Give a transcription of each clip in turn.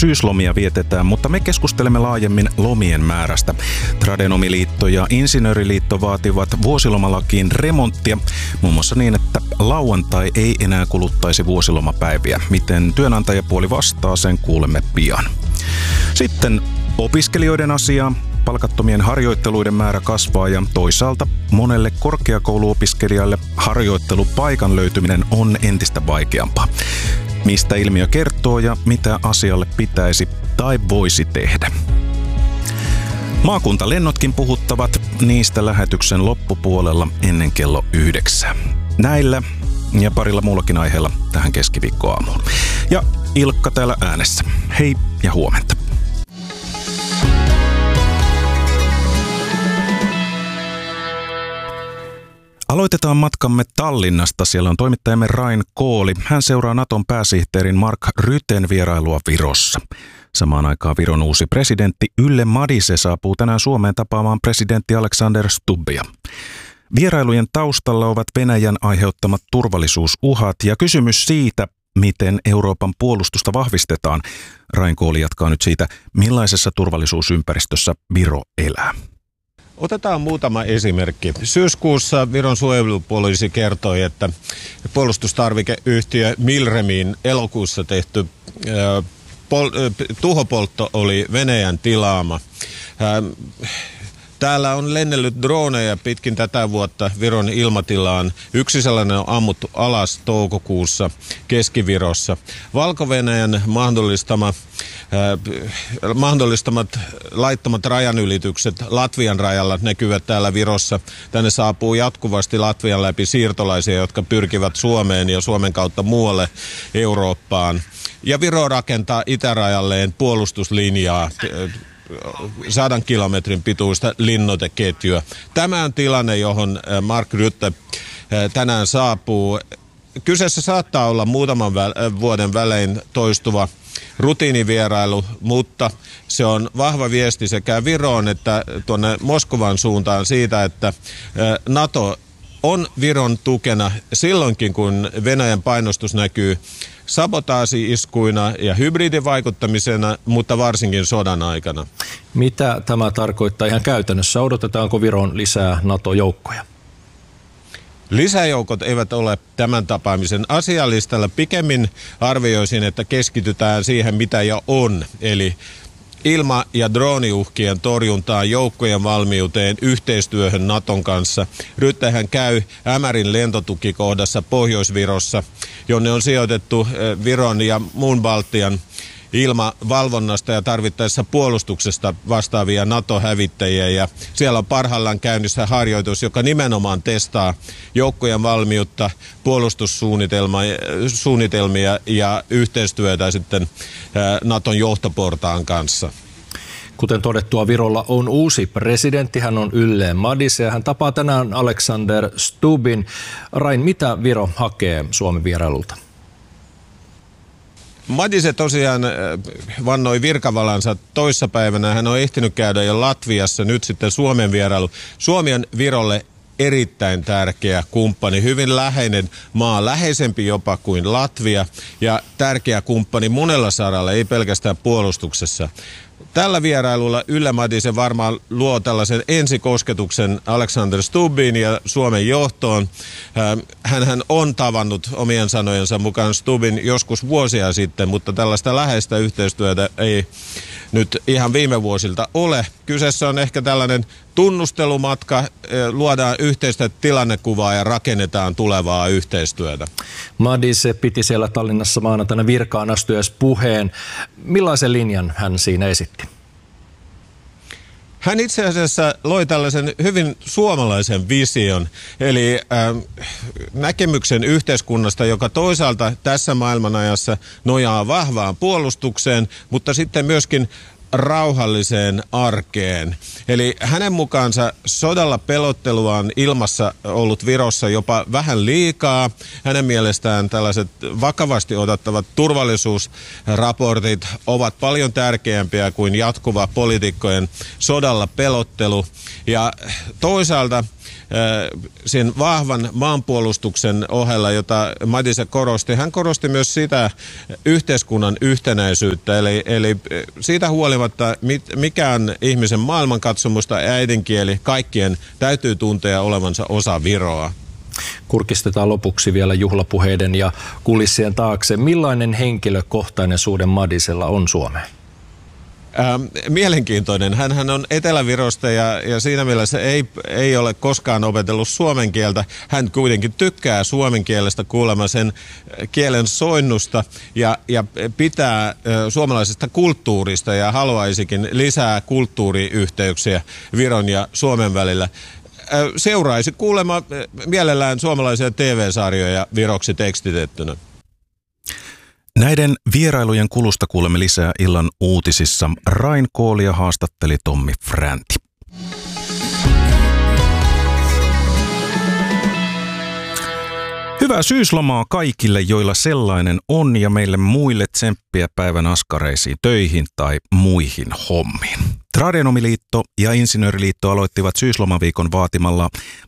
syyslomia vietetään, mutta me keskustelemme laajemmin lomien määrästä. Tradenomiliitto ja Insinööriliitto vaativat vuosilomalakiin remonttia, muun muassa niin, että lauantai ei enää kuluttaisi vuosilomapäiviä. Miten työnantajapuoli vastaa, sen kuulemme pian. Sitten opiskelijoiden asiaa. Palkattomien harjoitteluiden määrä kasvaa ja toisaalta monelle korkeakouluopiskelijalle harjoittelupaikan löytyminen on entistä vaikeampaa. Mistä ilmiö kertoo ja mitä asialle pitäisi tai voisi tehdä? Maakuntalennotkin puhuttavat, niistä lähetyksen loppupuolella ennen kello 9. Näillä ja parilla muullakin aiheella tähän keskiviikkoaamuun. Ja Ilkka täällä äänessä. Hei ja huomenta. Aloitetaan matkamme Tallinnasta. Siellä on toimittajamme Rain Kooli. Hän seuraa Naton pääsihteerin Mark Rutén vierailua Virossa. Samaan aikaan Viron uusi presidentti Yle Madise saapuu tänään Suomeen tapaamaan presidentti Alexander Stubbia. Vierailujen taustalla ovat Venäjän aiheuttamat turvallisuusuhat ja kysymys siitä, miten Euroopan puolustusta vahvistetaan. Rain Kooli jatkaa nyt siitä, millaisessa turvallisuusympäristössä Viro elää. Otetaan muutama esimerkki. Syyskuussa Viron suojelupoliisi kertoi, että puolustustarvikeyhtiö Milremin elokuussa tehty tuhopoltto oli Venäjän tilaama. Täällä on lennellyt droneja pitkin tätä vuotta Viron ilmatilaan. Yksi sellainen on ammuttu alas toukokuussa Keski-Virossa. Valko-Venäjän mahdollistamat laittomat rajanylitykset Latvian rajalla näkyvät täällä Virossa. Tänne saapuu jatkuvasti Latvian läpi siirtolaisia, jotka pyrkivät Suomeen ja Suomen kautta muualle Eurooppaan. Ja Viro rakentaa itärajalleen puolustuslinjaa. 100 kilometrin pituista linnoiteketjua. Tämä on tilanne, johon Mark Rutte tänään saapuu. Kyseessä saattaa olla muutaman vuoden välein toistuva rutiinivierailu, mutta se on vahva viesti sekä Viroon että tuonne Moskovan suuntaan siitä, että NATO on Viron tukena silloinkin, kun Venäjän painostus näkyy sabotaasi-iskuina ja hybridivaikuttamisena, mutta varsinkin sodan aikana. Mitä tämä tarkoittaa ihan käytännössä? Odotetaanko Viron lisää NATO-joukkoja? Lisäjoukot eivät ole tämän tapaamisen asialistalla. Pikemmin arvioisin, että keskitytään siihen, mitä jo on, eli ilma- ja drooniuhkien torjuntaan, joukkojen valmiuteen, yhteistyöhön Naton kanssa. Ruttehän käy Ämärin lentotukikohdassa Pohjois-Virossa, jonne on sijoitettu Viron ja muun Baltian ilmavalvonnasta ja tarvittaessa puolustuksesta vastaavia NATO-hävittäjiä. Ja siellä on parhaillaan käynnissä harjoitus, joka nimenomaan testaa joukkojen valmiutta, puolustussuunnitelmia ja yhteistyötä sitten Naton johtoportaan kanssa. Kuten todettua, Virolla on uusi presidentti, hän on Yle Madise ja hän tapaa tänään Alexander Stubbin. Rain, mitä Viro hakee Suomen vierailulta? Madise tosiaan vannoi virkavalansa toissapäivänä. Hän on ehtinyt käydä jo Latviassa, nyt sitten Suomen vierailu. Suomi on Virolle erittäin tärkeä kumppani, hyvin läheinen maa, läheisempi jopa kuin Latvia ja tärkeä kumppani monella saralla, ei pelkästään puolustuksessa. Tällä vierailulla Yle Madise varmaan luo tällaisen ensikosketuksen Alexander Stubbiin ja Suomen johtoon. Hänhän on tavannut omien sanojensa mukaan Stubbin joskus vuosia sitten, mutta tällaista läheistä yhteistyötä ei nyt ihan viime vuosilta ole. Kyseessä on ehkä tällainen tunnustelumatka, luodaan yhteistä tilannekuvaa ja rakennetaan tulevaa yhteistyötä. Madise piti siellä Tallinnassa maanantaina virkaan astujaispuheen. Millaisen linjan hän siinä esitti? Hän itse asiassa loi tällaisen hyvin suomalaisen vision, eli näkemyksen yhteiskunnasta, joka toisaalta tässä maailmanajassa nojaa vahvaan puolustukseen, mutta sitten myöskin rauhalliseen arkeen. Eli hänen mukaansa sodalla pelottelua on ilmassa ollut Virossa jopa vähän liikaa. Hänen mielestään tällaiset vakavasti otettavat turvallisuusraportit ovat paljon tärkeämpiä kuin jatkuva poliitikkojen sodalla pelottelu. Ja toisaalta sen vahvan maanpuolustuksen ohella, jota Madise korosti. Hän korosti myös sitä yhteiskunnan yhtenäisyyttä, eli siitä huolimatta, mikä on ihmisen maailmankatsomusta ja äidinkieli, kaikkien täytyy tuntea olevansa osa Viroa. Kurkistetaan lopuksi vielä juhlapuheiden ja kulissien taakse. Millainen henkilökohtainen suhde Madisella on Suomeen? Mielenkiintoinen. Hänhän on Etelä-Virosta ja siinä mielessä ei ole koskaan opetellut suomen kieltä. Hän kuitenkin tykkää suomen kielestä kuulemma sen kielen soinnusta ja pitää suomalaisesta kulttuurista ja haluaisikin lisää kulttuuriyhteyksiä Viron ja Suomen välillä. Seuraisi kuulemma mielellään suomalaisia TV-sarjoja viroksi tekstitettynä. Näiden vierailujen kulusta kuulemme lisää illan uutisissa. Rain Koolia haastatteli Tommi Fränti. Hyvää syyslomaa kaikille, joilla sellainen on, ja meille muille tsemppiä päivän askareisiin, töihin tai muihin hommiin. Tradenomiliitto ja Insinööriliitto aloittivat syyslomaviikon vaatimalla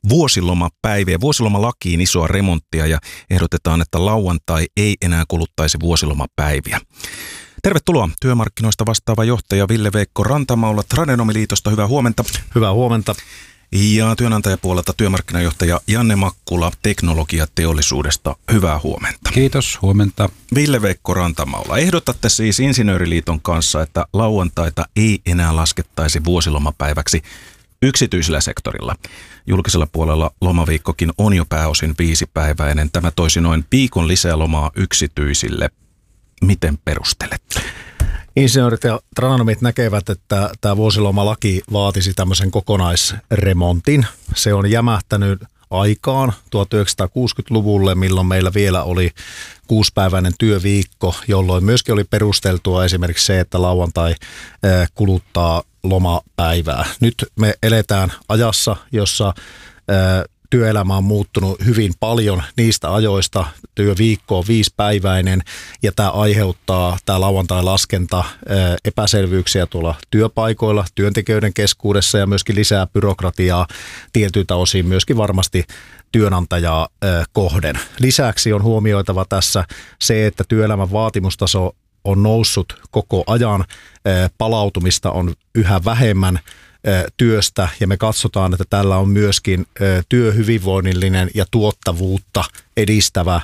vuosilomalakiin isoa remonttia ja ehdotetaan, että lauantai ei enää kuluttaisi vuosilomapäiviä. Tervetuloa työmarkkinoista vastaava johtaja Ville-Veikko Rantamaula Tradenomiliitosta. Hyvää huomenta. Hyvää huomenta. Ja työnantajapuolelta työmarkkinajohtaja Janne Makkula Teknologiateollisuudesta. Hyvää huomenta. Kiitos, huomenta. Ville-Veikko Rantamaula, ehdotatte siis Insinööriliiton kanssa, että lauantaita ei enää laskettaisi vuosilomapäiväksi yksityisellä sektorilla. Julkisella puolella lomaviikkokin on jo pääosin 5-päiväinen. Tämä toisi noin viikon lisää lomaa yksityisille. Miten perustelette? Insinöörit ja tradenomit näkevät, että tämä vuosilomalaki vaatisi tämmöisen kokonaisremontin. Se on jämähtänyt aikaan 1960-luvulle, milloin meillä vielä oli 6-päiväinen työviikko, jolloin myöskin oli perusteltua esimerkiksi se, että lauantai kuluttaa lomapäivää. Nyt me eletään ajassa, jossa työelämä on muuttunut hyvin paljon niistä ajoista. Työviikko on 5-päiväinen ja tämä aiheuttaa, tämä lauantai-laskenta, epäselvyyksiä tuolla työpaikoilla, työntekijöiden keskuudessa ja myöskin lisää byrokratiaa tietyiltä osin myöskin varmasti työnantajaa kohden. Lisäksi on huomioitava tässä se, että työelämän vaatimustaso on noussut koko ajan, palautumista on yhä vähemmän työstä ja me katsotaan, että tällä on myöskin työhyvinvoinnillinen ja tuottavuutta edistävä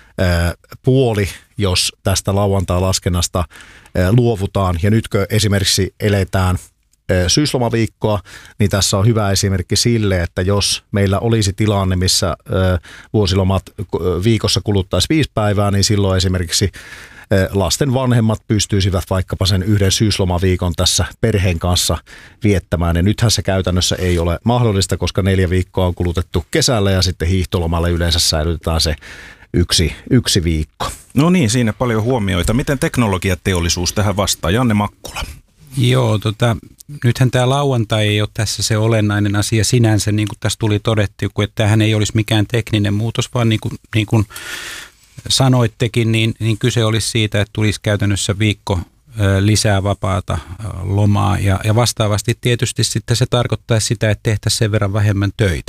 puoli, jos tästä lauantai-laskennasta luovutaan. Ja nytkö esimerkiksi eletään syyslomaviikkoa, niin tässä on hyvä esimerkki sille, että jos meillä olisi tilanne, missä vuosilomat viikossa kuluttaisi 5 päivää, niin silloin esimerkiksi lasten vanhemmat pystyisivät vaikkapa sen yhden syyslomaviikon tässä perheen kanssa viettämään. Ja nythän se käytännössä ei ole mahdollista, koska 4 viikkoa on kulutettu kesällä ja sitten hiihtolomalle yleensä säilytetään se yksi viikko. No niin, siinä paljon huomioita. Miten teknologiateollisuus tähän vastaa? Janne Makkula. Joo, nythän tämä lauantai ei ole tässä se olennainen asia sinänsä, niin kuin tässä tuli todettu, että tämähän ei olisi mikään tekninen muutos, vaan niin kuin sanoittekin, niin kyse olisi siitä, että tulisi käytännössä viikko lisää vapaata lomaa ja vastaavasti tietysti sitten se tarkoittaa sitä, että tehtäisiin sen verran vähemmän töitä.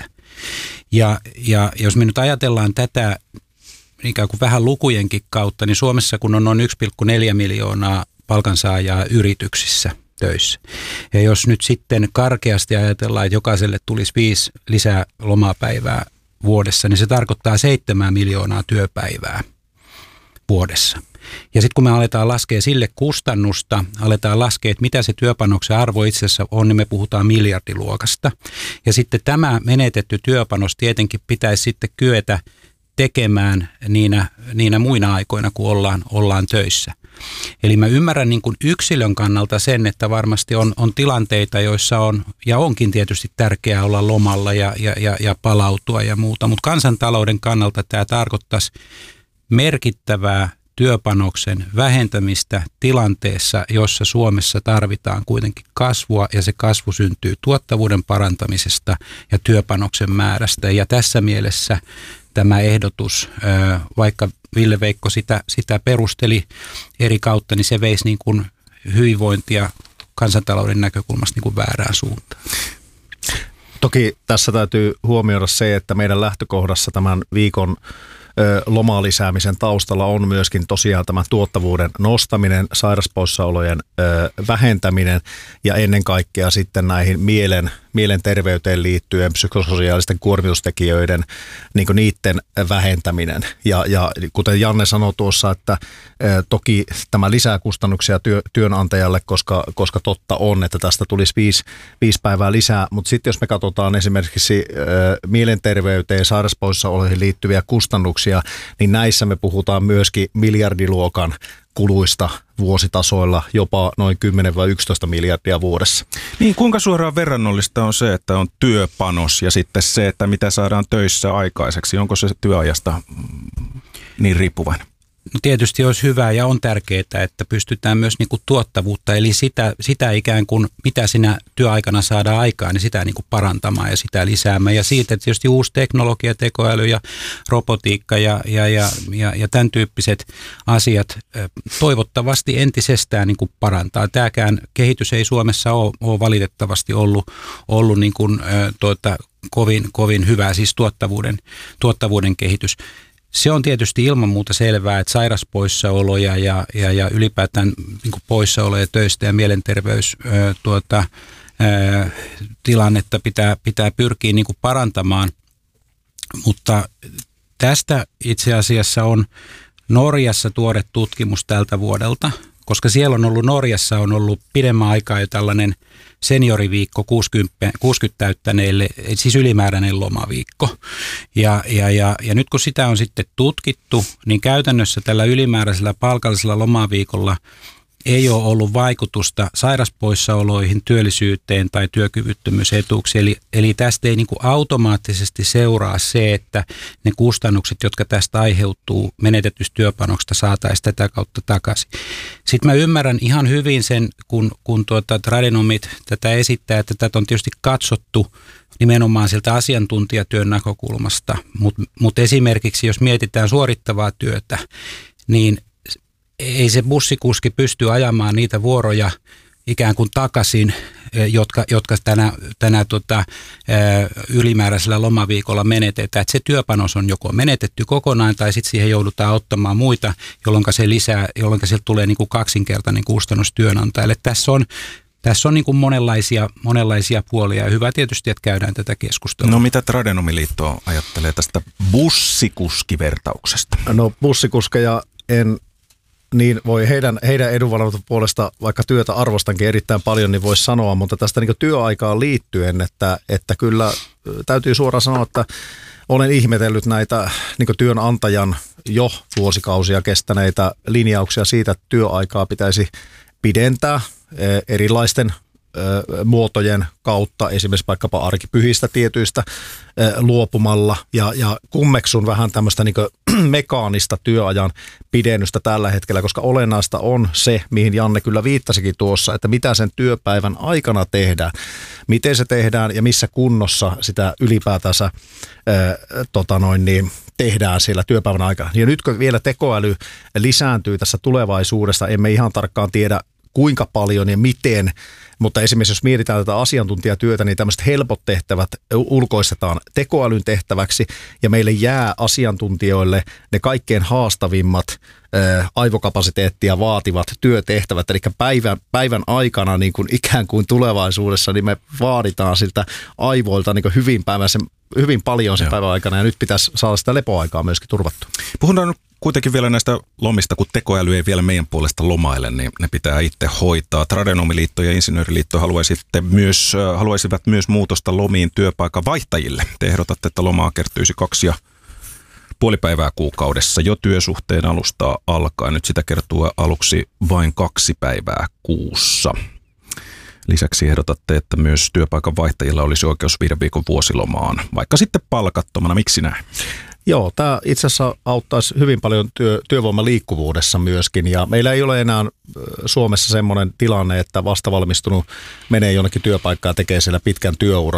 Ja jos me nyt ajatellaan tätä ikään kuin vähän lukujenkin kautta, niin Suomessa kun on noin 1,4 miljoonaa palkansaajaa yrityksissä töissä. Ja jos nyt sitten karkeasti ajatellaan, että jokaiselle tulisi 5 lisää lomapäivää vuodessa, niin se tarkoittaa 7 miljoonaa työpäivää vuodessa. Ja sitten kun me aletaan laskea sille kustannusta, aletaan laskea, että mitä se työpanoksen arvo itse asiassa on, niin me puhutaan miljardiluokasta. Ja sitten tämä menetetty työpanos tietenkin pitäisi sitten kyetä tekemään niinä muina aikoina, kun ollaan töissä. Eli mä ymmärrän niin kuin yksilön kannalta sen, että varmasti on tilanteita, joissa on, ja onkin tietysti tärkeää olla lomalla ja palautua ja muuta, mutta kansantalouden kannalta tämä tarkoittaisi merkittävää työpanoksen vähentämistä tilanteessa, jossa Suomessa tarvitaan kuitenkin kasvua ja se kasvu syntyy tuottavuuden parantamisesta ja työpanoksen määrästä. Ja tässä mielessä tämä ehdotus, vaikka Ville-Veikko sitä perusteli eri kautta, niin se veisi niin kuin hyvinvointia kansantalouden näkökulmasta niin kuin väärään suuntaan. Toki tässä täytyy huomioida se, että meidän lähtökohdassa tämän viikon lomalisäämisen taustalla on myöskin tosiaan tämän tuottavuuden nostaminen, sairaspoissaolojen vähentäminen ja ennen kaikkea sitten näihin mielenterveyteen liittyen psykososiaalisten kuormitustekijöiden niin niiden vähentäminen. Ja kuten Janne sanoi tuossa, että toki tämä lisää kustannuksia työnantajalle, koska totta on, että tästä tulisi 5 päivää lisää, mutta sitten jos me katsotaan esimerkiksi mielenterveyteen ja sairaspoissaoloihin liittyviä kustannuksia, niin näissä me puhutaan myöskin miljardiluokan kuluista vuositasoilla, jopa noin 10-11 miljardia vuodessa. Niin, kuinka suoraan verrannollista on se, että on työpanos ja sitten se, että mitä saadaan töissä aikaiseksi? Onko se työajasta niin riippuvainen? No tietysti olisi hyvä ja on tärkeää, että pystytään myös niin kuin tuottavuutta, eli sitä ikään kuin mitä siinä työaikana saadaan aikaan, niin sitä niin kuin parantamaan ja sitä lisäämään. Ja siitä tietysti uusi teknologia, tekoäly ja robotiikka ja tämän tyyppiset asiat toivottavasti entisestään niin kuin parantaa. Tämäkään kehitys ei Suomessa ole valitettavasti ollut niin kuin, kovin hyvää, siis tuottavuuden kehitys. Se on tietysti ilman muuta selvää, että sairaspoissaoloja ja ylipäätään niin kuin poissaoloja töistä ja mielenterveys tilannetta pitää pyrkiä niin kuin parantamaan, mutta tästä itse asiassa on Norjassa tuore tutkimus tältä vuodelta, koska siellä Norjassa on ollut pidemmän aikaa jo tällainen senioriviikko 60 täyttäneille, siis ylimääräinen lomaviikko. Ja nyt kun sitä on sitten tutkittu, niin käytännössä tällä ylimääräisellä palkallisella lomaviikolla ei ole ollut vaikutusta sairaspoissaoloihin, työllisyyteen tai työkyvyttömyysetuuksiin. Eli tästä ei niin kuin automaattisesti seuraa se, että ne kustannukset, jotka tästä aiheutuu menetetystä työpanoksesta, saataisiin tätä kautta takaisin. Sitten mä ymmärrän ihan hyvin sen, kun tradenomit tätä esittää, että tätä on tietysti katsottu nimenomaan sieltä asiantuntijatyön näkökulmasta, mutta esimerkiksi jos mietitään suorittavaa työtä, niin ei se bussikuski pysty ajamaan niitä vuoroja ikään kuin takaisin, jotka tänä ylimääräisellä lomaviikolla menetetään. Että se työpanos on joko menetetty kokonaan tai sitten siihen joudutaan ottamaan muita, jolloin sieltä tulee niin kuin kaksinkertainen kustannus työnantajalle. Tässä on niin kuin monenlaisia puolia ja hyvä tietysti, että käydään tätä keskustelua. No mitä Tradenomiliitto ajattelee tästä bussikuskivertauksesta? No bussikuskeja en niin voi heidän edunvalvonnan puolesta, vaikka työtä arvostankin erittäin paljon, niin voisi sanoa, mutta tästä niin työaikaan liittyen, että kyllä täytyy suoraan sanoa, että olen ihmetellyt näitä niin työnantajan jo vuosikausia kestäneitä linjauksia siitä, että työaikaa pitäisi pidentää erilaisten muotojen kautta, esimerkiksi vaikkapa arkipyhistä tietyistä luopumalla ja kummeksun vähän tämmöistä niin mekaanista työajan pidennystä tällä hetkellä, koska olennaista on se, mihin Janne kyllä viittasikin tuossa, että mitä sen työpäivän aikana tehdään, miten se tehdään ja missä kunnossa sitä ylipäätänsä tehdään siellä työpäivän aikana. Ja nyt kun vielä tekoäly lisääntyy tässä tulevaisuudessa, emme ihan tarkkaan tiedä kuinka paljon ja miten, mutta esimerkiksi jos mietitään tätä asiantuntijatyötä, niin tämmöiset helpot tehtävät ulkoistetaan tekoälyn tehtäväksi ja meille jää asiantuntijoille ne kaikkein haastavimmat aivokapasiteettia vaativat työtehtävät, eli päivän aikana niin kuin ikään kuin tulevaisuudessa, niin me vaaditaan siltä aivoilta niin kuin hyvin paljon sen päivän aikana ja nyt pitäisi saada sitä lepoaikaa myöskin turvattua. Puhutaan kuitenkin vielä näistä lomista, kun tekoäly ei vielä meidän puolesta lomaile, niin ne pitää itse hoitaa. Tradenomiliitto ja Insinööriliitto haluaisivat myös muutosta lomiin työpaikan vaihtajille. Te ehdotatte, että lomaa kertyisi 2,5 päivää kuukaudessa jo työsuhteen alusta alkaen. Nyt sitä kertoo aluksi vain 2 päivää kuussa. Lisäksi ehdotatte, että myös työpaikan vaihtajilla olisi oikeus 5 viikon vuosilomaan, vaikka sitten palkattomana. Miksi näin? Joo, tämä itse asiassa auttaisi hyvin paljon työvoiman liikkuvuudessa myöskin ja meillä ei ole enää Suomessa semmoinen tilanne, että vastavalmistunut menee jonnekin työpaikkaan ja tekee siellä pitkän työuran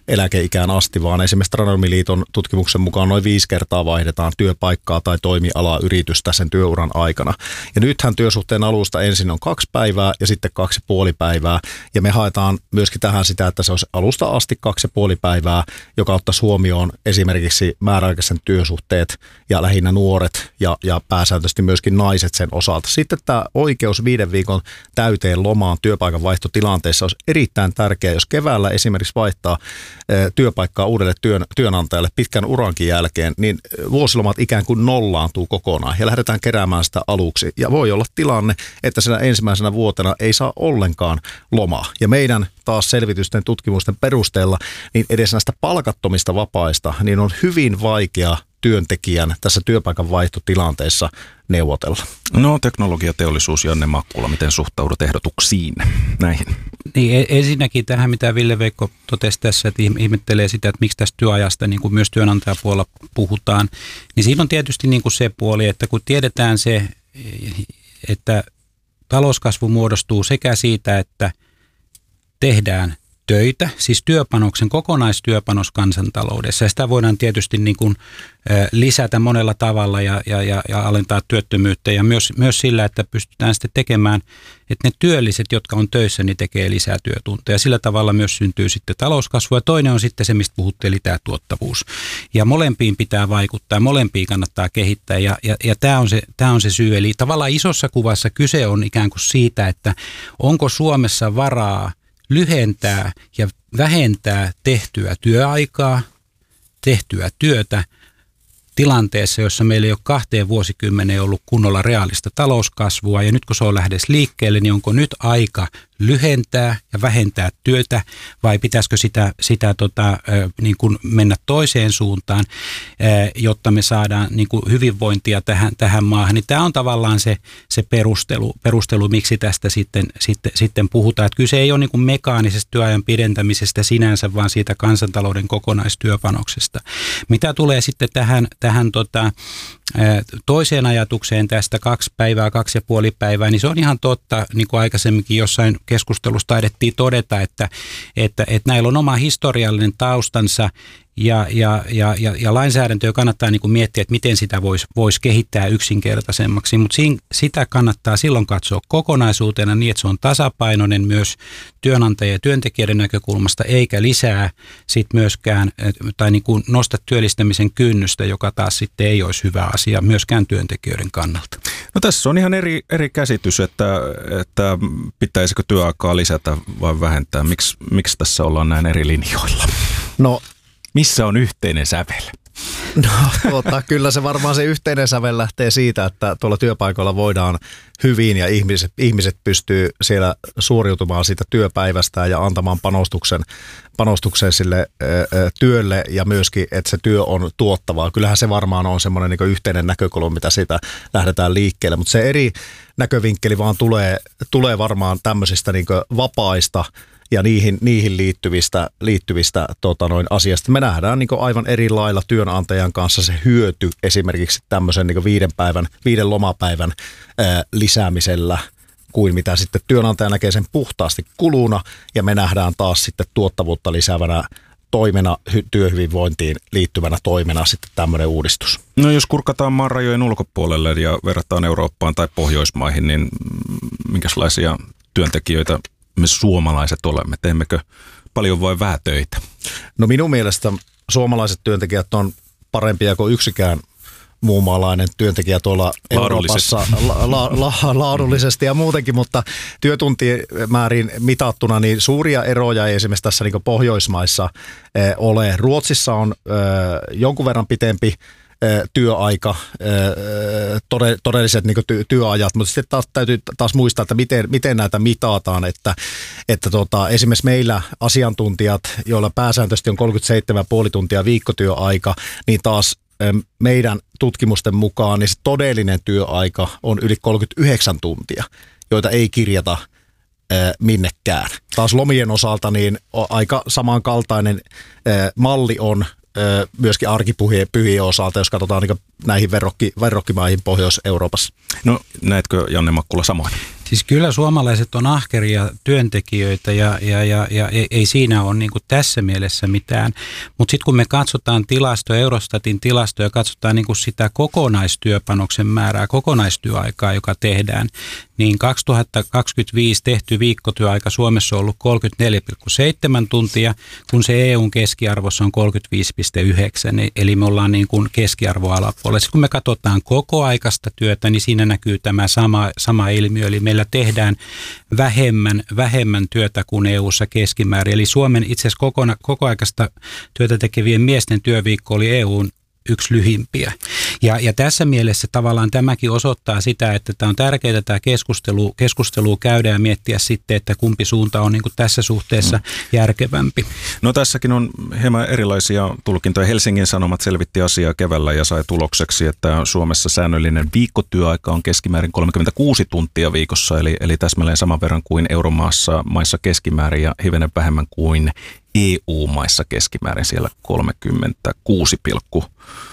eläkeikään asti, vaan esimerkiksi Tradenomiliiton tutkimuksen mukaan noin 5 kertaa vaihdetaan työpaikkaa tai toimialaa yritystä sen työuran aikana. Ja nythän työsuhteen alusta ensin on 2 päivää ja sitten 2,5 päivää. Ja me haetaan myöskin tähän sitä, että se olisi alusta asti 2,5 päivää, joka ottaisi huomioon esimerkiksi määräaikaisen työsuhteet ja lähinnä nuoret ja pääsääntöisesti myöskin naiset sen osalta. Sitten tämä oikeus 5 viikon täyteen lomaan työpaikan vaihtotilanteessa olisi erittäin tärkeää, jos keväällä esimerkiksi vaihtaa työpaikkaa uudelle työnantajalle pitkän urankin jälkeen, niin vuosilomat ikään kuin nollaantuu kokonaan ja lähdetään keräämään sitä aluksi. Ja voi olla tilanne, että siinä ensimmäisenä vuotena ei saa ollenkaan lomaa. Ja meidän taas selvitysten tutkimusten perusteella, niin edes näistä palkattomista vapaista, niin on hyvin vaikea työntekijän tässä työpaikan vaihtotilanteessa neuvotella. No, teknologiateollisuus, Janne Makkula, miten suhtaudut ehdotuksiin näihin? Niin, ensinnäkin tähän, mitä Ville-Veikko totesi tässä, että ihmettelee sitä, että miksi tästä työajasta niin kuin myös työnantajapuolella puhutaan, niin siinä on tietysti niin kuin se puoli, että kun tiedetään se, että talouskasvu muodostuu sekä siitä, että tehdään töitä, siis työpanoksen, kokonaistyöpanos kansantaloudessa. Ja sitä voidaan tietysti niin kuin lisätä monella tavalla ja alentaa työttömyyttä ja myös sillä, että pystytään sitten tekemään, että ne työlliset, jotka on töissä, niin tekee lisää työtunteja. Sillä tavalla myös syntyy sitten talouskasvua. Ja toinen on sitten se, mistä puhuttiin, eli tämä tuottavuus. Ja molempiin pitää vaikuttaa, molempiin kannattaa kehittää ja tämä on se syy. Eli tavallaan isossa kuvassa kyse on ikään kuin siitä, että onko Suomessa varaa lyhentää ja vähentää tehtyä työaikaa, tehtyä työtä tilanteessa, jossa meillä ei ole 2 vuosikymmeneen ollut kunnolla reaalista talouskasvua ja nyt kun se on lähdössä liikkeelle, niin onko nyt aika lyhentää ja vähentää työtä vai pitäisikö sitä niin kuin mennä toiseen suuntaan, jotta me saadaan niin kuin hyvinvointia tähän maahan. Niin tämä on tavallaan se perustelu, miksi tästä sitten puhutaan. Että kyse ei ole niin kuin mekaanisesta työajan pidentämisestä sinänsä, vaan siitä kansantalouden kokonaistyöpanoksesta. Mitä tulee sitten tähän toiseen ajatukseen tästä 2 päivää, 2,5 päivää, niin se on ihan totta, niin kuin aikaisemminkin jossain keskustelussa taidettiin todeta, että näillä on oma historiallinen taustansa ja lainsäädäntöä kannattaa niin kuin miettiä, että miten sitä voisi kehittää yksinkertaisemmaksi, mutta sitä kannattaa silloin katsoa kokonaisuutena niin, että se on tasapainoinen myös työnantajien ja työntekijöiden näkökulmasta, eikä lisää sit myöskään tai niin kuin nosta työllistämisen kynnystä, joka taas sitten ei olisi hyvä asia myöskään työntekijöiden kannalta. No tässä on ihan eri käsitys, että pitäisikö työaikaa lisätä vai vähentää. Miksi tässä ollaan näin eri linjoilla? No, missä on yhteinen sävel? No kyllä se varmaan se yhteinen sävel lähtee siitä, että tuolla työpaikoilla voidaan hyvin ja ihmiset pystyy siellä suoriutumaan siitä työpäivästä ja antamaan panostuksen sille työlle ja myöskin, että se työ on tuottavaa. Kyllähän se varmaan on semmoinen niin kuin yhteinen näkökulma, mitä siitä lähdetään liikkeelle, mutta se eri näkövinkkeli vaan tulee varmaan tämmöisistä niin kuin vapaista ja niihin liittyvistä asiasta. Me nähdään niin kuin aivan eri lailla työnantajan kanssa se hyöty esimerkiksi tämmöisen niin kuin 5 lomapäivän lisäämisellä kuin mitä sitten työnantaja näkee sen puhtaasti kuluna ja me nähdään taas sitten tuottavuutta lisäävänä toimena, työhyvinvointiin liittyvänä toimena sitten tämmöinen uudistus. No jos kurkataan maan rajojen ulkopuolelle ja verrataan Eurooppaan tai Pohjoismaihin, niin minkälaisia työntekijöitä me suomalaiset olemme? Teemmekö paljon vai vähän töitä? No minun mielestä suomalaiset työntekijät on parempia kuin yksikään muunmaalainen työntekijä tuolla Euroopassa laadullisesti ja muutenkin, mutta työtuntimäärin mitattuna niin suuria eroja ei esimerkiksi tässä niin kuin Pohjoismaissa ole. Ruotsissa on jonkun verran pitempi työaika, todelliset niin kuin työajat, mutta sitten taas täytyy taas muistaa, että miten näitä mitataan, että esimerkiksi meillä asiantuntijat, joilla pääsääntöisesti on 37,5 tuntia viikkotyöaika, niin taas meidän tutkimusten mukaan niin se todellinen työaika on yli 39 tuntia, joita ei kirjata minnekään. Taas lomien osalta niin aika samankaltainen malli on myöskin arkipyhien osalta, jos katsotaan niin näihin verrokkimaihin Pohjois-Euroopassa. No näetkö Janne Makkula samoin? Siis kyllä suomalaiset on ahkeria työntekijöitä ja ei siinä ole niin kuin tässä mielessä mitään. Mutta sitten kun me katsotaan tilastoja, Eurostatin tilastoja, katsotaan niin kuin sitä kokonaistyöpanoksen määrää, kokonaistyöaikaa, joka tehdään, niin 2025 tehty viikkotyöaika Suomessa on ollut 34,7 tuntia, kun se EUn keskiarvossa on 35,9, eli me ollaan niin kuin keskiarvoalapuolella. Sitten kun me katsotaan kokoaikaista työtä, niin siinä näkyy tämä sama ilmiö, eli meillä tehdään vähemmän työtä kuin EUssa keskimäärin. Eli Suomen itse asiassa kokoaikaista työtä tekevien miesten työviikko oli EUn yksi lyhimpiä. Ja tässä mielessä tavallaan tämäkin osoittaa sitä, että tämä on tärkeää tämä keskustelua käydä ja miettiä sitten, että kumpi suunta on niin kuin tässä suhteessa järkevämpi. No tässäkin on hieman erilaisia tulkintoja. Helsingin Sanomat selvitti asiaa keväällä ja sai tulokseksi, että Suomessa säännöllinen viikkotyöaika on keskimäärin 36 tuntia viikossa, eli täsmälleen saman verran kuin maissa keskimäärin ja hivenen vähemmän kuin EU-maissa keskimäärin siellä 36,6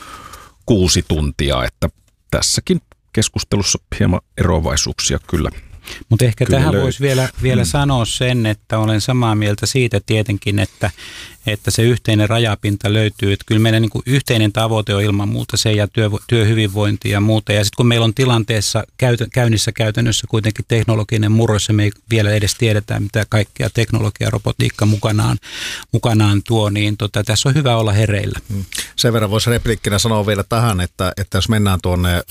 tuntia, että tässäkin keskustelussa hieman eroavaisuuksia kyllä. Mutta ehkä kyllä tähän voisi vielä sanoa sen, että olen samaa mieltä siitä tietenkin, että se yhteinen rajapinta löytyy. Että kyllä meidän niin kuin yhteinen tavoite on ilman muuta se ja työhyvinvointi ja muuta. Ja sitten kun meillä on tilanteessa käynnissä käytännössä kuitenkin teknologinen murros ja me ei vielä edes tiedetä, mitä kaikkea teknologia ja robotiikka mukanaan tuo, niin tässä on hyvä olla hereillä. Sen verran voisi repliikkinä sanoa vielä tähän, että jos mennään tuonne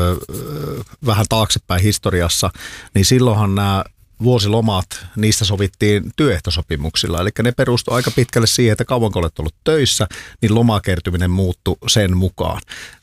vähän taaksepäin historiassa, niin silloinhan nämä vuosilomat, niistä sovittiin työehtosopimuksilla, eli ne perustuivat aika pitkälle siihen, että kauanko olet ollut töissä, niin lomakertyminen muuttui sen mukaan.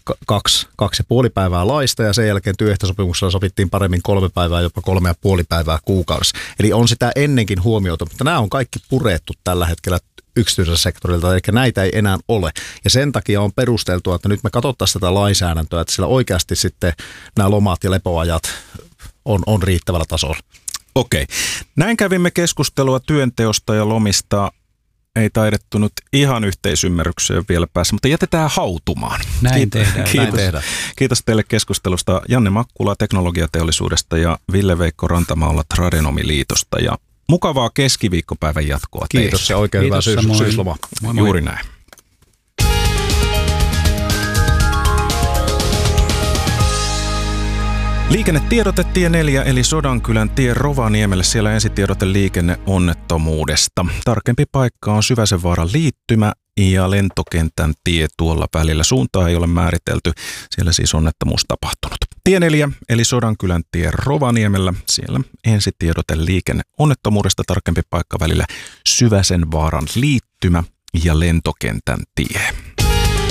2,5 päivää laista ja sen jälkeen työehtosopimuksella sovittiin paremmin 3 päivää, jopa 3,5 päivää kuukaudessa. Eli on sitä ennenkin huomioitu, mutta nämä on kaikki purettu tällä hetkellä yksityisellä sektorilta, eli näitä ei enää ole. Ja sen takia on perusteltua, että nyt me katsottaisiin tätä lainsäädäntöä, että sillä oikeasti sitten nämä lomat ja lepoajat on riittävällä tasolla. Okei. Näin kävimme keskustelua työnteosta ja lomista. Ei taidettu nyt ihan yhteisymmärrykseen vielä päässä, mutta jätetään hautumaan. Näin tehdään. Kiitos teille keskustelusta Janne Makkula Teknologiateollisuudesta ja Ville-Veikko Rantamaalla Tradenomiliitosta. Ja mukavaa keskiviikkopäivän jatkoa teille. Kiitos ja oikein hyvää syyslomaa. Juuri näin. Liikennetiedote tie 4 eli Sodankylän tie Rovaniemelle. Siellä ensitiedote liikenneonnettomuudesta. Tarkempi paikka on Syväsenvaaran liittymä ja lentokentän tie tuolla välillä. Suuntaa ei ole määritelty. Siellä siis onnettomuus tapahtunut. Tie 4 eli Sodankylän tie Rovaniemellä. Siellä ensitiedote liikenneonnettomuudesta. Tarkempi paikka välillä Syväsenvaaran liittymä ja lentokentän tie.